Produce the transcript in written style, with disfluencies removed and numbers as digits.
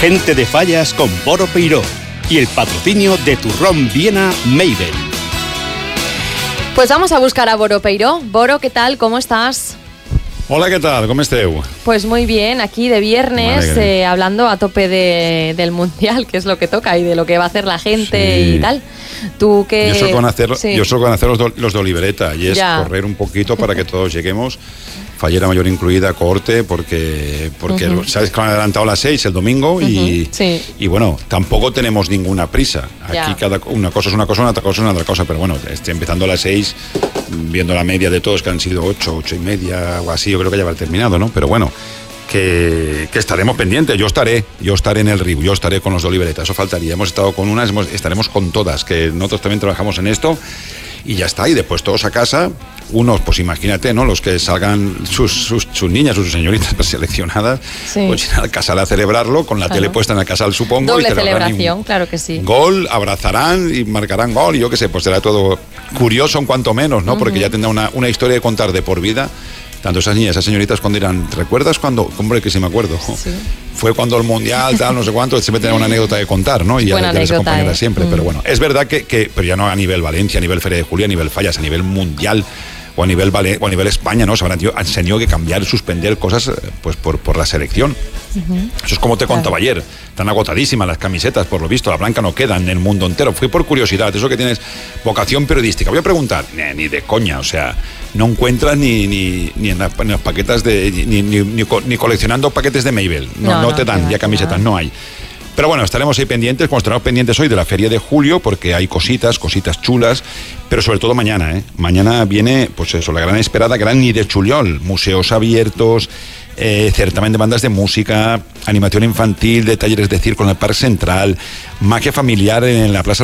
Gente de Fallas con Boro Peiró y el patrocinio de Turrón Viena Mabel. Pues vamos a buscar a Boro Peiró. Boro, ¿qué tal? ¿Cómo estás? Hola, ¿qué tal? ¿Cómo esteu? Pues muy bien, aquí de viernes, hablando a tope del Mundial, que es lo que toca y de lo que va a hacer la gente y tal. ¿Tú qué? Yo solo con hacer los de Olivereta, y es correr un poquito para que todos lleguemos. Fallera mayor incluida, cohorte, porque sabes que han adelantado a las 6 el domingo y bueno, tampoco tenemos ninguna prisa. Aquí una cosa es una cosa, otra cosa es otra cosa, pero bueno, empezando a las 6, viendo la media de todos que han sido 8 y media o así, yo creo que ya va terminado, ¿no? Pero bueno, que estaremos pendientes. Yo estaré en el RIU, yo estaré con los de Olivereta, eso faltaría. Hemos estado con unas, estaremos con todas, que nosotros también trabajamos en esto. Y ya está, y después todos a casa, unos, pues imagínate, ¿no? Los que salgan sus niñas, sus señoritas preseleccionadas, pues ir al casal a celebrarlo, con la tele puesta en el casal, supongo. Doble celebración, claro que sí. Gol, abrazarán y marcarán gol, y yo qué sé, pues será todo curioso en cuanto menos, ¿no? Porque ya tendrá una historia de contar de por vida. Tanto esas niñas, esas señoritas, cuando dirán, ¿recuerdas cuando? Hombre, que sí me acuerdo. Sí. Fue cuando el Mundial, tal, no sé cuánto, siempre tenía una anécdota de contar, ¿no? Y ya les acompañará siempre. Pero bueno, es verdad que pero ya no a nivel Valencia, a nivel Feria de Julio, a nivel Fallas, a nivel mundial o a nivel España, ¿no? Se han tenido que cambiar, suspender cosas pues por la selección. Eso es como te contaba ayer. Están agotadísimas las camisetas, por lo visto. La blanca no queda en el mundo entero. Fui por curiosidad, eso que tienes vocación periodística. Voy a preguntar, ni de coña, o sea, no encuentras ni en las paquetas ni coleccionando paquetes de Mabel. No te dan ya camisetas, no hay. Pero bueno, estaremos ahí pendientes, como estaremos pendientes hoy de la Feria de Julio, porque hay cositas chulas, pero sobre todo mañana, ¿eh? Mañana viene, pues eso, la gran esperada, Gran Nit de Juliol, museos abiertos, certamen de bandas de música, animación infantil, de talleres de circo en el Parque Central, magia familiar en la Plaza